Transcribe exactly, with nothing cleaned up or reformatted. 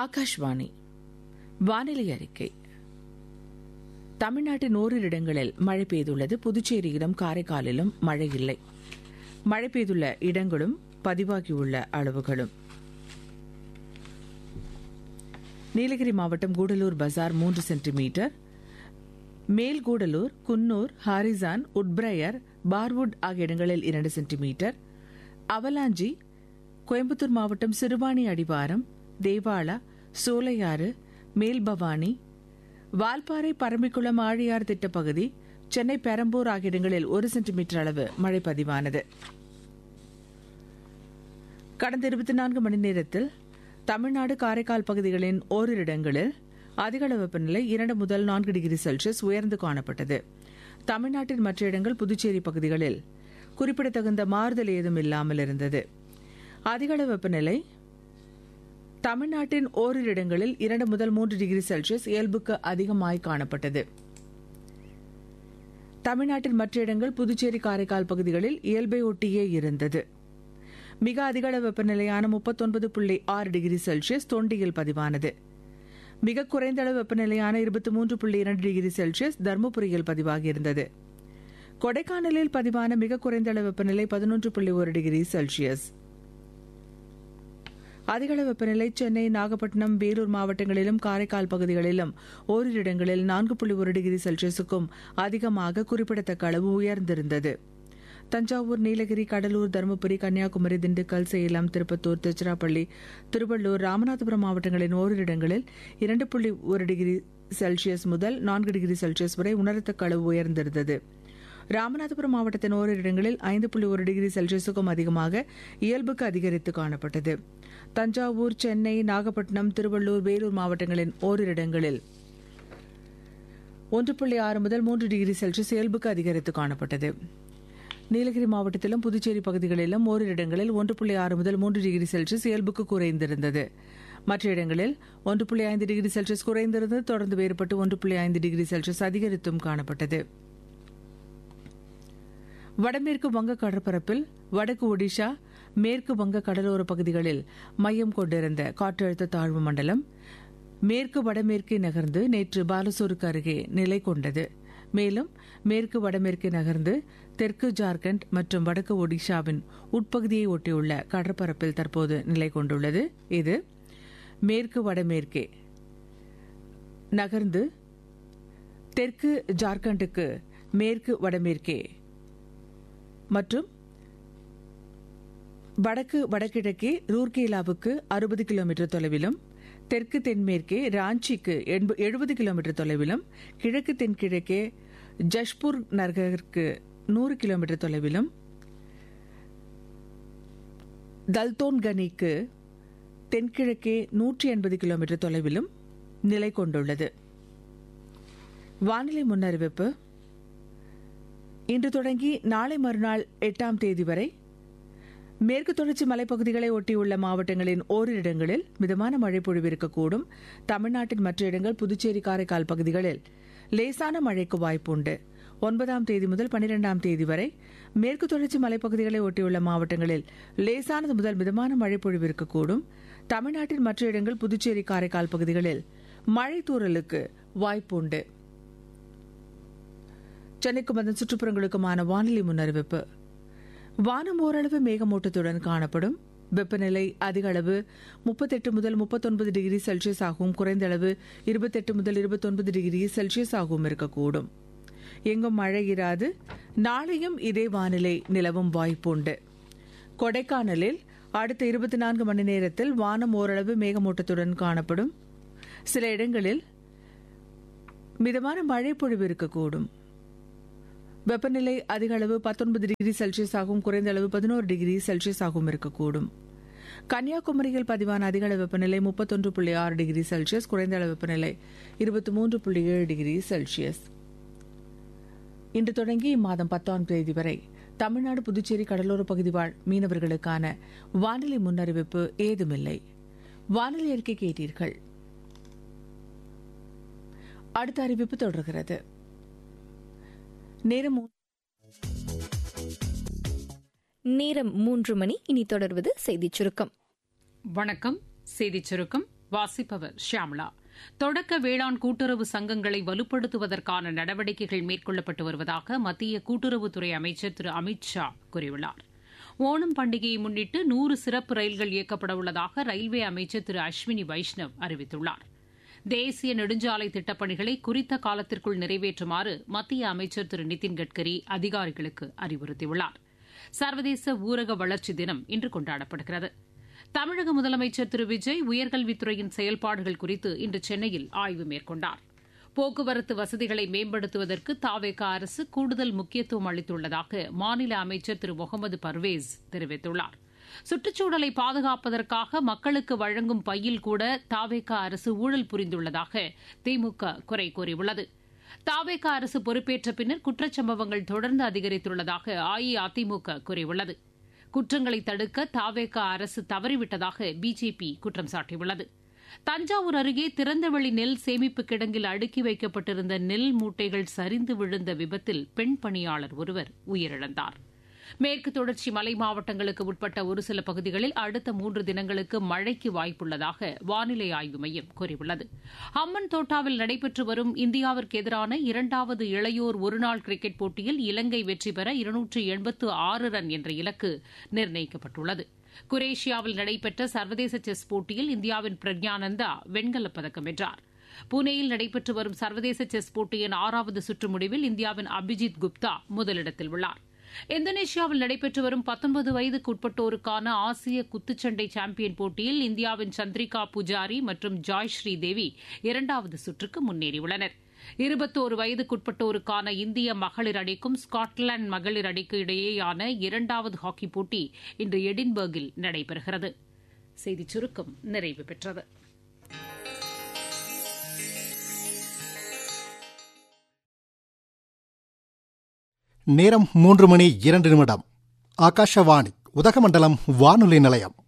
ஆகாஷ்வாணி வானிலை அறிக்கை. தமிழ்நாட்டின் ஓரிரு இடங்களில் மழை பெய்துள்ளது. புதுச்சேரியிலும் காரைக்காலிலும் மழை இல்லை. மழை பெய்துள்ள இடங்களும் பதிவாகியுள்ள அளவுகளும்: நீலகிரி மாவட்டம் கூடலூர் பஜார் மூன்று சென்டிமீட்டர், மேல்கூடலூர், குன்னூர், ஹாரிசான், உட்பிரையர், பார்வுட் ஆகிய இடங்களில் இரண்டு சென்டிமீட்டர், அவலாஞ்சி, கோயம்புத்தூர் மாவட்டம் சிறுவாணி அடிவாரம், தேவாலா, சோலையாறு, மேல்பவானி, வால்பாறை, பரம்பிக்குளம், ஆழியார் திட்டப்பகுதி, சென்னை, பெரம்பூர் ஆகிய இடங்களில் ஒரு சென்டிமீட்டர் அளவு மழை பதிவானது. கடந்த இருபத்தி நான்கு மணி நேரத்தில் தமிழ்நாடு, காரைக்கால் பகுதிகளின் ஓரிரு இடங்களில் அதிகளவு வெப்பநிலை இரண்டு முதல் நான்கு டிகிரி செல்சியஸ் உயர்ந்து காணப்பட்டது. தமிழ்நாட்டின் மற்ற இடங்கள், புதுச்சேரி பகுதிகளில் குறிப்பிடத்தகுந்த மாறுதல் ஏதும் இல்லாமல் இருந்தது. அதிகளவு வெப்பநிலை தமிழ்நாட்டின் ஓரிரு இடங்களில் இரண்டு முதல் மூன்று டிகிரி செல்சியஸ் இயல்புக்கு அதிகமாய் காணப்பட்டது. தமிழ்நாட்டின் மற்ற இடங்கள், புதுச்சேரி, காரைக்கால் பகுதிகளில் இயல்பை ஒட்டியே இருந்தது. மிக அதிகளவு வெப்பநிலையான முப்பத்தொன்பது புள்ளி ஆறு டிகிரி செல்சியஸ் தொண்டியில் பதிவானது. மிக குறைந்த அளவு வெப்பநிலையான இருபத்தி மூன்று புள்ளி இரண்டு டிகிரி செல்சியஸ் தருமபுரியில் பதிவாகியிருந்தது. கொடைக்கானலில் பதிவான மிக குறைந்த அளவு வெப்பநிலை பதினொன்று புள்ளி ஒரு டிகிரி செல்சியஸ். அதிகளவு வெப்பநிலை சென்னை, நாகப்பட்டினம், வேலூர் மாவட்டங்களிலும் காரைக்கால் பகுதிகளிலும் ஓரிரு இடங்களில் நான்கு புள்ளி ஒரு டிகிரி செல்சியஸுக்கும் அதிகமாக குறிப்பிடத்தக்க அளவு உயர்ந்திருந்தது. தஞ்சாவூர், நீலகிரி, கடலூர், தருமபுரி, கன்னியாகுமரி, திண்டுக்கல், சேலம், திருப்பத்தூர், திருச்சிராப்பள்ளி, திருவள்ளூர், ராமநாதபுரம் மாவட்டங்களின் ஓரிரு இடங்களில் இரண்டு புள்ளி ஒரு டிகிரி செல்சியஸ் முதல் நான்கு டிகிரி செல்சியஸ் வரை உணரத்தக்க அளவு உயர்ந்திருந்தது. ராமநாதபுரம் மாவட்டத்தின் ஓரிரு இடங்களில் ஐந்து புள்ளி ஒரு டிகிரி செல்சியஸுக்கும் அதிகமாக இயல்புக்கு அதிகரித்து காணப்பட்டது. தஞ்சாவூர், சென்னை, நாகப்பட்டினம், திருவள்ளூர், வேலூர் மாவட்டங்களின் ஓரிரு இடங்களில் ஒன்று புள்ளி ஆறு முதல் மூன்று டிகிரி செல்சியஸ் இயல்புக்கு அதிகரித்து காணப்பட்டது. நீலகிரி மாவட்டத்திலும் புதுச்சேரி பகுதிகளிலும் ஓரிரு இடங்களில் ஒன்று புள்ளி ஆறு முதல் மூன்று டிகிரி செல்சியஸ் இயல்புக்கு குறைந்திருந்தது. மற்ற இடங்களில் ஒன்று புள்ளி ஐந்து டிகிரி செல்சியஸ் குறைந்திருந்தது. தொடர்ந்து வேறுபட்டு ஒன்று புள்ளி ஐந்து டிகிரி செல்சியஸ் அதிகரித்தும் காணப்பட்டது. வடமேற்கு வங்க கடற்பரப்பில் வடக்கு ஒடிஷா, மேற்கு வங்க கடலோர பகுதிகளில் மையம் கொண்டிருந்த காற்றழுத்த தாழ்வு மண்டலம் மேற்கு வடமேற்கே நகர்ந்து நேற்று பாலசோருக்கு அருகே நிலை கொண்டது. மேலும் மேற்கு வடமேற்கே நகர்ந்து தெற்கு ஜார்க்கண்ட் மற்றும் வடக்கு ஒடிஷாவின் உட்பகுதியை ஒட்டியுள்ள கடற்பரப்பில் தற்போது நிலை கொண்டுள்ளது. இது மேற்கு வடமேற்கே நகர்ந்து தெற்கு ஜார்க்கண்டுக்கு மேற்கு வடமேற்கே மற்றும் வடக்கு வடகிழக்கே ரூர்கேலாவுக்கு அறுபது கிலோமீட்டர் தொலைவிலும், தெற்கு தென்மேற்கே ராஞ்சிக்கு எழுபது கிலோமீட்டர் தொலைவிலும், கிழக்கு தென்கிழக்கே ஜஷ்பூர் நகருக்கு நூறு கிலோமீட்டர் தொலைவிலும், தல்தோன்கனிக்கு தென்கிழக்கே நூற்றி எண்பது கிலோமீட்டர் தொலைவிலும் நிலை கொண்டுள்ளது. வானிலை முன்னறிவிப்பு: இன்று தொடங்கி நாளை மறுநாள் எட்டாம் தேதி வரை மேற்கு தொடர்ச்சி மலைப்பகுதிகளை ஒட்டியுள்ள மாவட்டங்களின் ஓரிரு இடங்களில் மிதமான மழை பொழிவிருக்கக்கூடும். தமிழ்நாட்டின் மற்ற இடங்கள், புதுச்சேரி, காரைக்கால் பகுதிகளில் லேசான மழைக்கு வாய்ப்புண்டு. ஒன்பதாம் தேதி முதல் பனிரெண்டாம் தேதி வரை மேற்கு தொடர்ச்சி மலைப்பகுதிகளை ஒட்டியுள்ள மாவட்டங்களில் லேசானது முதல் மிதமான மழை பொழிவிருக்கக்கூடும். தமிழ்நாட்டின் மற்ற இடங்கள், புதுச்சேரி, காரைக்கால் பகுதிகளில் மழை தூறலுக்கு வாய்ப்புண்டு. சென்னைக்கும் அதன் சுற்றுப்புறங்களுக்குமான வானிலை முன்னறிவிப்பு: வானம் ஓரளவு மேகமூட்டத்துடன் காணப்படும். வெப்பநிலை அதிக அளவு முப்பத்தெட்டு முதல் முப்பத்தொன்பது டிகிரி செல்சியஸ் ஆகவும், குறைந்த அளவு இருபத்தெட்டு முதல் இருபத்தொன்பது டிகிரி செல்சியஸ் ஆகவும் இருக்கக்கூடும். எங்கும் மழை இராது. நாளையும் இதே வானிலை நிலவும் வாய்ப்புண்டு. கொடைக்கானலில் அடுத்த இருபத்தி நான்கு மணி நேரத்தில் வானம் ஓரளவு மேகமூட்டத்துடன் காணப்படும். சில இடங்களில் மிதமான மழை பொழிவு இருக்கக்கூடும். வெப்பநிலை அதிக அளவு பத்தொன்பது டிகிரி செல்சியஸ் ஆகவும், குறைந்த அளவு பதினோரு டிகிரி செல்சியஸ் ஆகவும் இருக்கக்கூடும். கன்னியாகுமரியில் பதிவான அதிக அளவு வெப்பநிலை முப்பத்தொன்று புள்ளி ஆறு டிகிரி செல்சியஸ், குறைந்த அளவு வெப்பநிலை இருபத்தி மூன்று புள்ளி ஏழு டிகிரி செல்சியஸ். இன்று தொடங்கி இம்மாதம் பத்தாம் தேதி வரை தமிழ்நாடு, புதுச்சேரி கடலோர பகுதி வாழ் மீனவர்களுக்கான வானிலை முன்னறிவிப்பு ஏதுமில்லை. வானிலை அறிக்கை கேட்டீர்கள். அடுத்த அறிவிப்பு தொடர்கிறது. நேரம் நேரம் மூன்று மணி. இனி தொடர்வது செய்திச் சுருக்கம். வணக்கம். செய்திச் சுருக்கம் வாசிப்பவர் ஷியாமளா. தொடக்க வேளாண் கூட்டுறவு சங்கங்களை வலுப்படுத்துவதற்கான நடவடிக்கைகள் மேற்கொள்ளப்பட்டு வருவதாக மத்திய கூட்டுறவுத்துறை அமைச்சர் திரு அமித் ஷா கூறியுள்ளார். ஓணம் பண்டிகையை முன்னிட்டு நூறு சிறப்பு ரயில்கள் இயக்கப்பட உள்ளதாக ரயில்வே அமைச்சர் திரு அஸ்வினி வைஷ்ணவ் அறிவித்துள்ளார். தேசிய நெடுஞ்சாலை திட்டப்பணிகளை குறித்த காலத்திற்குள் நிறைவேற்றுமாறு மத்திய அமைச்சர் திரு நிதின் கட்கரி அதிகாரிகளுக்கு அறிவுறுத்தியுள்ளார். சர்வதேச ஊரக வளர்ச்சி தினம் இன்று கொண்டாடப்படுகிறது. தமிழக முதலமைச்சர் திரு விஜய் உயர்கல்வித்துறையின் செயல்பாடுகள் குறித்து இன்று சென்னையில் ஆய்வு மேற்கொண்டார். போக்குவரத்து வசதிகளை மேம்படுத்துவதற்கு தாவேகா அரசு கூடுதல் முக்கியத்துவம் அளித்துள்ளதாக மாநில அமைச்சர் திரு முகமது பர்வேஸ் தெரிவித்துள்ளார். சுற்றுச்சூழலை பாதுகாப்பதற்காக மக்களுக்கு வழங்கும் பையில் கூட தாவேகா அரசு ஊழல் புரிந்துள்ளதாக திமுக குறை கூறியுள்ளது. தாவேகா அரசு பொறுப்பேற்ற பின்னர் குற்றச்சம்பவங்கள் தொடர்ந்து அதிகரித்துள்ளதாக அஇஅதிமுக கூறியுள்ளது. குற்றங்களை தடுக்க தாவேகா அரசு தவறிவிட்டதாக பிஜேபி குற்றம் சாட்டியுள்ளது. தஞ்சாவூர் அருகே திறந்தவெளி நெல் சேமிப்பு கிடங்கில் அடுக்கி வைக்கப்பட்டிருந்த நெல் மூட்டைகள் சரிந்து விழுந்த விபத்தில் பெண் பணியாளர் ஒருவர் உயிரிழந்தார். மேற்கு தொடர்ச்சி மலை மாவட்டங்களுக்கு உட்பட்ட ஒரு சில பகுதிகளில் அடுத்த மூன்று தினங்களுக்கு மழைக்கு வாய்ப்புள்ளதாக வானிலை ஆய்வு மையம் கூறியுள்ளது. அம்மன் தோட்டாவில் நடைபெற்று வரும் இந்தியாவிற்கு எதிரான இரண்டாவது இளையோர் ஒருநாள் கிரிக்கெட் போட்டியில் இலங்கை வெற்றி பெற இருநூற்று எண்பத்து ஆறு ரன் என்ற இலக்கு நிர்ணயிக்கப்பட்டுள்ளது. குரேஷியாவில் நடைபெற்ற சர்வதேச செஸ் போட்டியில் இந்தியாவின் பிரக்ஞானந்தா வெண்கலப் பதக்கம் வென்றார். புனேயில் நடைபெற்று வரும் சர்வதேச செஸ் போட்டியின் ஆறாவது சுற்று முடிவில் இந்தியாவின் அபிஜித் குப்தா முதலிடத்தில் உள்ளார். இந்தோனேஷியாவில் நடைபெற்று வரும் பத்தொன்பது வயதுக்கு உட்பட்டோருக்கான ஆசிய குத்துச்சண்டை சாம்பியன் போட்டியில் இந்தியாவின் சந்திரிகா புஜாரி மற்றும் ஜாய் ஸ்ரீதேவி இரண்டாவது சுற்றுக்கு முன்னேறியுள்ளனர். இருபத்தோரு வயதுக்குட்பட்டோருக்கான இந்திய மகளிர் அணிக்கும் ஸ்காட்லாந்து மகளிர் அணிக்கு இடையேயான இரண்டாவது ஹாக்கி போட்டி இன்று எடின்பர்கில் நடைபெறுகிறது. செய்திச் சுருக்கம் நிறைவு பெற்றது. நேரம் மூன்று மணி இரண்டு நிமிடம். ஆகாஷவாணி உதகமண்டலம் வானொலி நிலையம்.